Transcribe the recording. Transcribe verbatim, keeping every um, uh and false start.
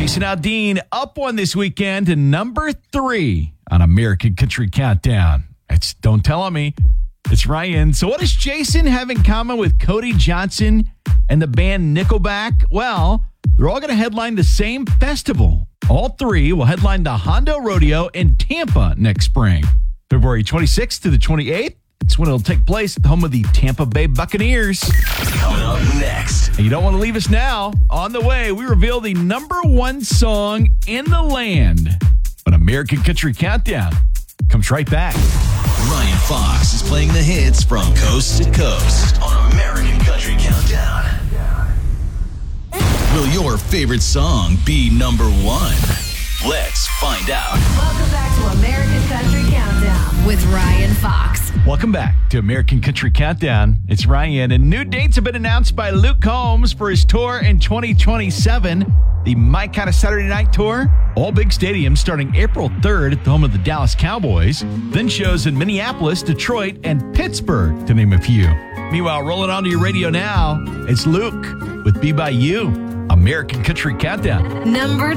Jason Aldean up one this weekend to number three on American Country Countdown. It's Don't Tell On Me. It's Ryan. So what does Jason have in common with Cody Johnson and the band Nickelback? Well, they're all going to headline the same festival. All three will headline the Hondo Rodeo in Tampa next spring. February twenty-sixth to the twenty-eighth. It's when it'll take place at the home of the Tampa Bay Buccaneers. Coming up next. And you don't want to leave us now. On the way, we reveal the number one song in the land on American Country Countdown. Comes right back. Ryan Fox is playing the hits from coast to coast on American Country Countdown. Will your favorite song be number one? Let's find out. Welcome back to American Country Countdown with Ryan Fox. Welcome back to American Country Countdown. It's Ryan, and new dates have been announced by Luke Combs for his tour in twenty twenty-seven, the My Kind of Saturday Night Tour. All big stadiums starting April third at the home of the Dallas Cowboys. Then shows in Minneapolis, Detroit, and Pittsburgh, to name a few. Meanwhile, rolling onto your radio now, it's Luke with Be By You, American Country Countdown. Number